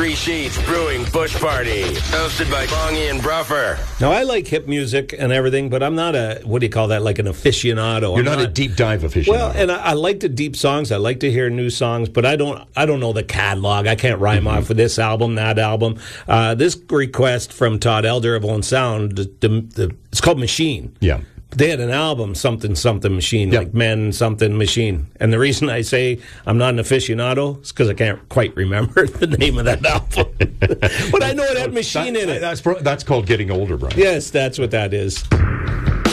Three Sheets Brewing Bush Party, hosted by Bongie and Bruffer. Now, I like hip music and everything, but I'm not a, what do you call that, like an aficionado. You're not a deep dive aficionado. Well, and I like the deep songs. I like to hear new songs, but I don't know the catalog. I can't rhyme off of this album, that album. This request from Todd Elder of Own Sound, it's called Machine. Yeah. They had an album, something machine, Yep. like Men something machine. And the reason I say I'm not an aficionado is because I can't quite remember the name of that album. But I know it had machine in it. That's called getting older, Brian. Yes, that's what that is.